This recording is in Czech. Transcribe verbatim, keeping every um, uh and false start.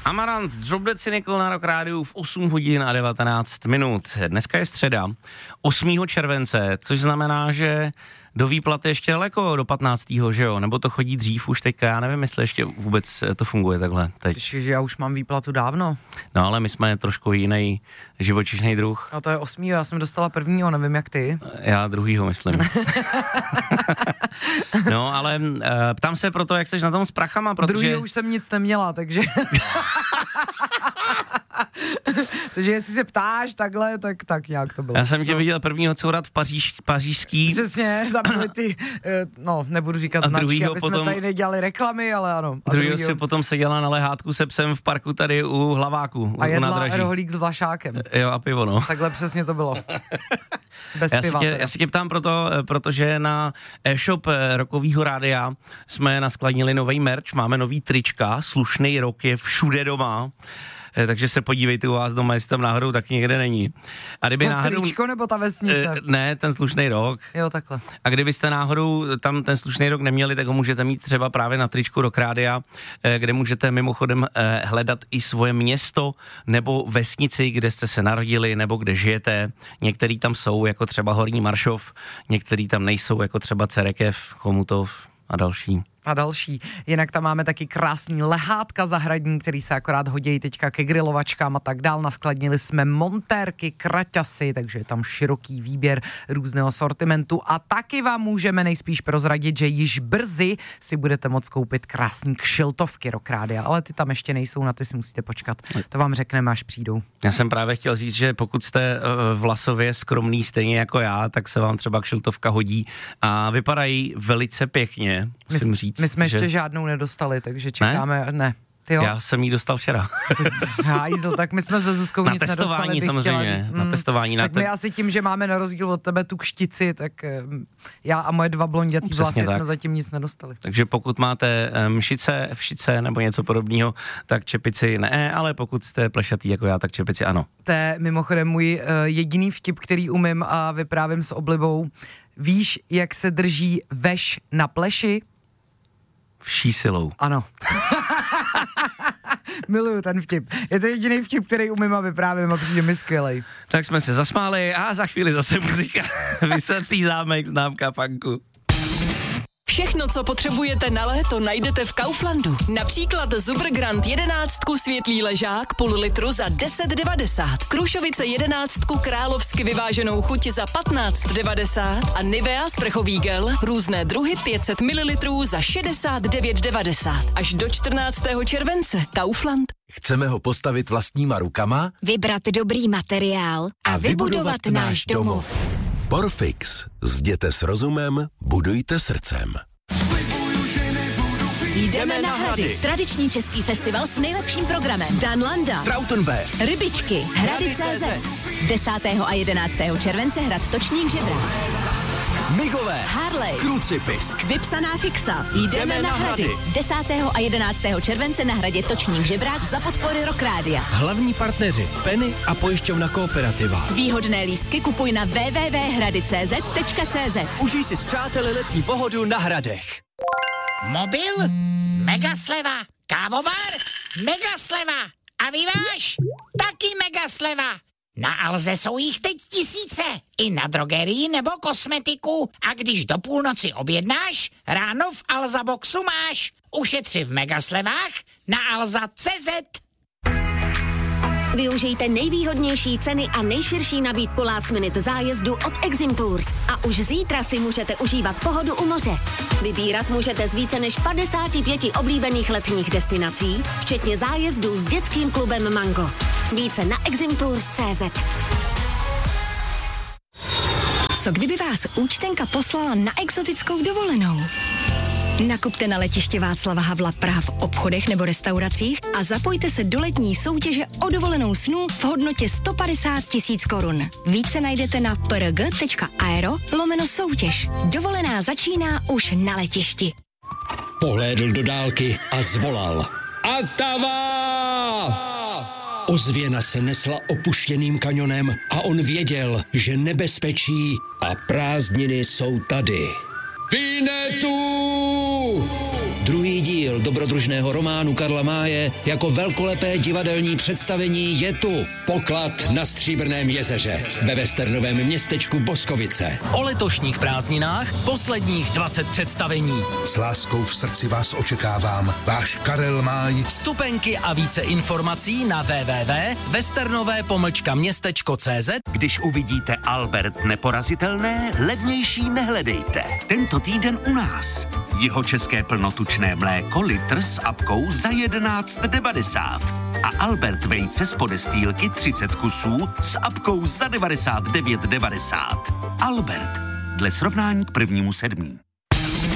Amarant, Drop Dead Cynical na Rock Rádiu v osm hodin a devatenáct minut. Dneska je středa, osmého července, což znamená, že do výplaty ještě daleko, do patnáctého, že jo? Nebo to chodí dřív už teďka, já nevím, jestli ještě vůbec to funguje takhle teď. Že já už mám výplatu dávno. No ale my jsme trošku jiný živočišný druh. A to je osmýho, já jsem dostala prvního, nevím jak ty. Já druhýho myslím. No ale uh, ptám se proto, jak seš na tom s prachama, protože... Druhýho už jsem nic neměla, takže... Takže jestli se ptáš takhle, tak, tak nějak to bylo. Já jsem tě viděl prvního courat v Paříž, pařížský. Přesně, tam byly ty, no nebudu říkat značky, aby potom, jsme tady nedělali reklamy, ale ano. A druhýho si potom seděla na lehátku se psem v parku tady u Hlaváku. A jedla rohlík s vlašákem. Jo a pivo, no. Takhle přesně to bylo. Bez já, piva, si tě, já si tě ptám proto, protože na e-shop Rockovýho rádia jsme naskladnili nový merch, máme nový trička, slušný rok je všude doma. Takže se podívejte u vás doma, jestli tam náhodou taky někde není. A kdyby to náhodou... tričko nebo ta vesnice? Ne, ten slušný rok. Jo, takhle. A kdybyste náhodou tam ten slušný rok neměli, tak ho můžete mít třeba právě na tričku Rock Rádia, kde můžete mimochodem hledat i svoje město nebo vesnici, kde jste se narodili nebo kde žijete. Některý tam jsou, jako třeba Horní Maršov, některý tam nejsou, jako třeba Cerekev, Chomutov a další. A další. Jinak tam máme taky krásný lehátka zahradní, který se akorát hodí teďka ke grilovačkám a tak dál. Naskladnili jsme montérky, kraťasy, takže je tam široký výběr různého sortimentu a taky vám můžeme nejspíš prozradit, že již brzy si budete moct koupit krásný kšiltovky Rock Rádia, ale ty tam ještě nejsou, na ty si musíte počkat. To vám řekneme, až přijdou. Já jsem právě chtěl říct, že pokud jste vlasově skromný stejně jako já, tak se vám třeba kšiltovka hodí a vypadají velice pěkně, musím říct. My jsme že... ještě žádnou nedostali, takže čekáme, ne. ne. Ty jo? Já jsem jí dostal včera. Hájzl, tak my jsme ze Zuzkou nic nedostali, bych samozřejmě, říct. Na testování. Tak my asi tím, že máme na rozdíl od tebe tu kštici, tak já a moje dva blondětý vlasy jsme zatím nic nedostali. Takže pokud máte mšice, všice nebo něco podobného, tak čepici ne, ale pokud jste plešatý jako já, tak čepici ano. To je mimochodem můj uh, jediný vtip, který umím a vyprávím s oblibou. Víš, jak se drží veš na pleši? Vší silou. Ano. Miluju ten vtip. Je to jediný vtip, který umím a vyprávím a přijde mi skvělej. Tak jsme se zasmáli a za chvíli zase muzika. Vysací zámek, známka punku. Všechno, co potřebujete na léto, najdete v Kauflandu. Například Supergrand jedenáctku světlý ležák půl litru za deset devadesát. Krušovice jedenáctku královsky vyváženou chuť za patnáct devadesát a Nivea sprchový gel různé druhy pět set mililitrů za šedesát devět devadesát. Až do čtrnáctého července. Kaufland. Chceme ho postavit vlastníma rukama? Vybrat dobrý materiál a, a vybudovat, vybudovat náš domov. Porfix. Zděte s rozumem, budujte srdcem. Jdeme na Hrady. Tradiční český festival s nejlepším programem. Dan Landa, Trautenberg, Rybičky, Hrady tečka cé zet. desátého a jedenáctého července hrad Točník Žebrák. Migové, Harley, Krucipisk, Vypsaná fixa. Jdeme na Hrady. desátého a jedenáctého července na hradě Točník Žebrák za podpory Rock Rádia. Hlavní partneři Penny a pojišťovna Kooperativa. Výhodné lístky kupuj na w w w tečka hrady tečka cé zet tečka cé zet. Užij si s přáteli letní pohodu na Hradech. Mobil? Mega sleva. Kávovar? Mega sleva. A vyváž? Taky mega sleva. Na Alze jsou jich teď tisíce. I na drogerii nebo kosmetiku. A když do půlnoci objednáš, ráno v Alza Boxu máš. Ušetři v megaslevách na alza tečka cé zet. Využijte nejvýhodnější ceny a nejširší nabídku last minute zájezdu od Exim Tours. A už zítra si můžete užívat pohodu u moře. Vybírat můžete z více než padesáti pěti oblíbených letních destinací, včetně zájezdů s dětským klubem Mango. Více na exim tours tečka cé zet. Co kdyby vás účtenka poslala na exotickou dovolenou? Nakupte na letiště Václava Havla Praha v obchodech nebo restauracích a zapojte se do letní soutěže o dovolenou snů v hodnotě sto padesát tisíc korun. Více najdete na prg tečka aero lomeno soutěž. Dovolená začíná už na letišti. Pohlédl do dálky a zvolal. Atava! Ozvěna se nesla opuštěným kanionem a on věděl, že nebezpečí a prázdniny jsou tady. Vinetu! Druhý díl dobrodružného románu Karla Máje jako velkolepé divadelní představení je tu. Poklad na Stříbrném jezeře ve westernovém městečku Boskovice. O letošních prázdninách posledních dvacet představení. S láskou v srdci vás očekávám. Váš Karel Máj. Vstupenky a více informací na w w w tečka westernové pomlčka městečko tečka cé zet. Když uvidíte Albert neporazitelné, levnější nehledejte. Tento týden u nás. Jihočeské plnotučné mléko litr s apkou za jedenáct devadesát. A Albert vejce z podestýlky třicet kusů s apkou za devadesát devět devadesát. Albert, dle srovnání k prvnímu sedmí.